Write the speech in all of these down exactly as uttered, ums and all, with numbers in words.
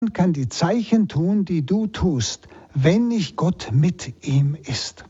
kann die Zeichen tun, die du tust, wenn nicht Gott mit ihm ist.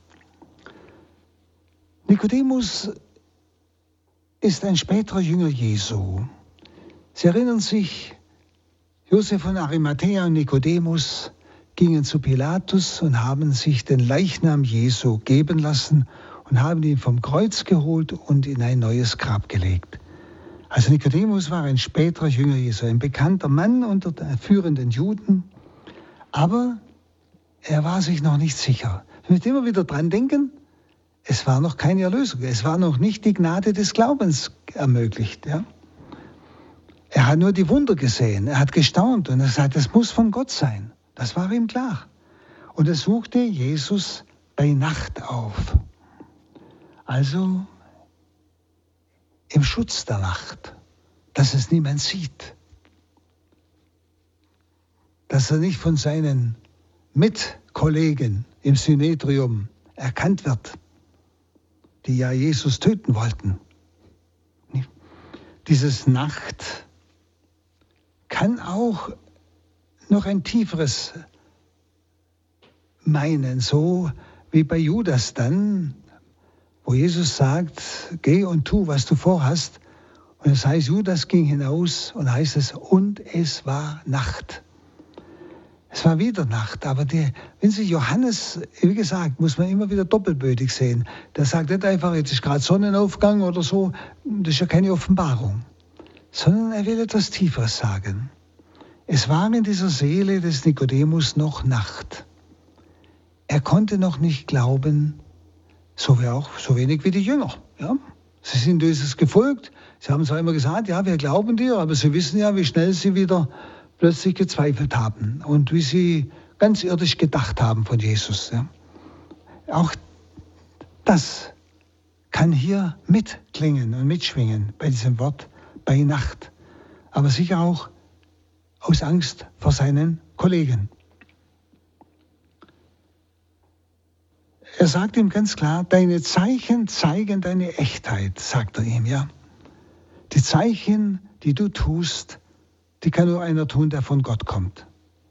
Nikodemus ist ein späterer Jünger Jesu. Sie erinnern sich, Josef von Arimathäa und Nikodemus gingen zu Pilatus und haben sich den Leichnam Jesu geben lassen und haben ihn vom Kreuz geholt und in ein neues Grab gelegt. Also Nikodemus war ein späterer Jünger Jesu, ein bekannter Mann unter den führenden Juden, aber er war sich noch nicht sicher. Wir müssen immer wieder dran denken, es war noch keine Erlösung, es war noch nicht die Gnade des Glaubens ermöglicht. Ja? Er hat nur die Wunder gesehen, er hat gestaunt und er sagt, das muss von Gott sein. Das war ihm klar. Und er suchte Jesus bei Nacht auf. Also im Schutz der Nacht, dass es niemand sieht. Dass er nicht von seinen Mitkollegen im Synedrium erkannt wird, die ja Jesus töten wollten. Dieses Nacht kann auch noch ein tieferes meinen, so wie bei Judas dann, wo Jesus sagt, geh und tu, was du vorhast. Und es heißt, Judas ging hinaus und heißt es, und es war Nacht. Es war wieder Nacht, aber die, wenn Sie Johannes, wie gesagt, muss man immer wieder doppelbödig sehen. Der sagt nicht einfach, jetzt ist gerade Sonnenaufgang oder so, das ist ja keine Offenbarung. Sondern er will etwas Tieferes sagen. Es war in dieser Seele des Nikodemus noch Nacht. Er konnte noch nicht glauben, so wie auch so wenig wie die Jünger. Ja? Sie sind Jesus gefolgt. Sie haben zwar immer gesagt, ja, wir glauben dir, aber sie wissen ja, wie schnell sie wieder plötzlich gezweifelt haben und wie sie ganz irdisch gedacht haben von Jesus. Ja? Auch das kann hier mitklingen und mitschwingen bei diesem Wort, bei Nacht. Aber sicher auch aus Angst vor seinen Kollegen. Er sagt ihm ganz klar, deine Zeichen zeigen deine Echtheit, sagt er ihm, ja. Die Zeichen, die du tust, die kann nur einer tun, der von Gott kommt.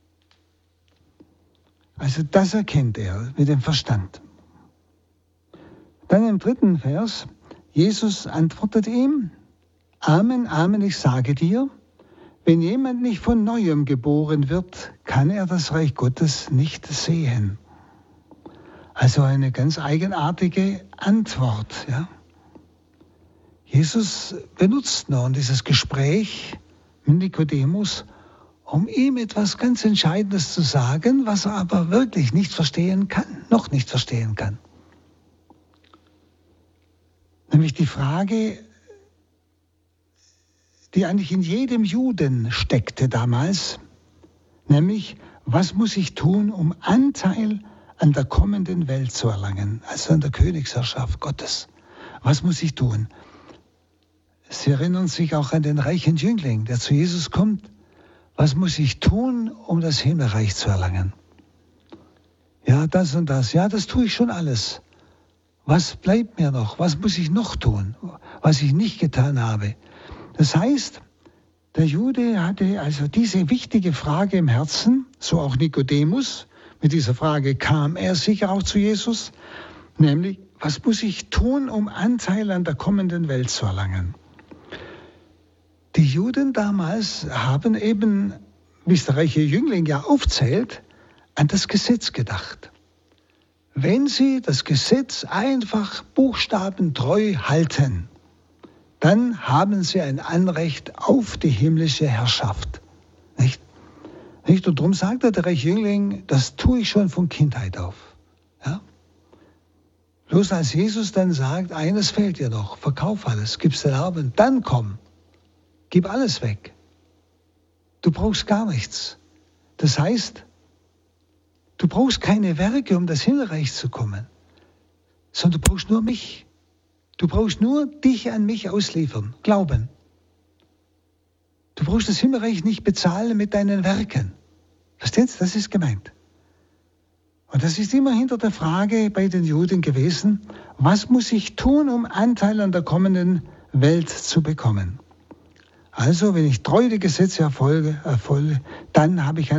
Also das erkennt er mit dem Verstand. Dann im dritten Vers, Jesus antwortet ihm, Amen, Amen, ich sage dir, wenn jemand nicht von Neuem geboren wird, kann er das Reich Gottes nicht sehen. Also eine ganz eigenartige Antwort. Ja. Jesus benutzt nun dieses Gespräch mit Nikodemus, um ihm etwas ganz Entscheidendes zu sagen, was er aber wirklich nicht verstehen kann, noch nicht verstehen kann. Nämlich die Frage, die eigentlich in jedem Juden steckte damals, nämlich, was muss ich tun, um Anteil an der kommenden Welt zu erlangen, also an der Königsherrschaft Gottes. Was muss ich tun? Sie erinnern sich auch an den reichen Jüngling, der zu Jesus kommt. Was muss ich tun, um das Himmelreich zu erlangen? Ja, das und das. Ja, das tue ich schon alles. Was bleibt mir noch? Was muss ich noch tun, was ich nicht getan habe? Das heißt, der Jude hatte also diese wichtige Frage im Herzen, so auch Nikodemus. Mit dieser Frage kam er sicher auch zu Jesus, nämlich, was muss ich tun, um Anteil an der kommenden Welt zu erlangen? Die Juden damals haben eben, wie es der reiche Jüngling ja aufzählt, an das Gesetz gedacht. Wenn sie das Gesetz einfach buchstabentreu halten, dann haben sie ein Anrecht auf die himmlische Herrschaft. Nicht? Nicht? Und darum sagt er, der reiche Jüngling, das tue ich schon von Kindheit auf. Ja? Bloß als Jesus dann sagt, eines fehlt dir noch, verkauf alles, gib's den Armen, dann komm, gib alles weg. Du brauchst gar nichts. Das heißt, du brauchst keine Werke, um das Himmelreich zu kommen, sondern du brauchst nur mich. Du brauchst nur dich an mich ausliefern, glauben. Du brauchst das Himmelreich nicht bezahlen mit deinen Werken. Verstehst du? Das ist gemeint. Und das ist immer hinter der Frage bei den Juden gewesen, was muss ich tun, um Anteil an der kommenden Welt zu bekommen? Also, wenn ich treu die Gesetze erfolge, erfolge dann habe ich ein